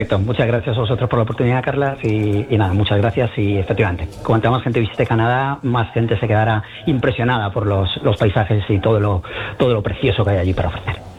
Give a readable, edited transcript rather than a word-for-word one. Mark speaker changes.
Speaker 1: Perfecto. Muchas gracias a vosotros por la oportunidad, Carlas, y nada, muchas gracias. Y efectivamente, cuanta más gente visite Canadá, más gente se quedará impresionada por los paisajes y todo lo precioso que hay allí para ofrecer.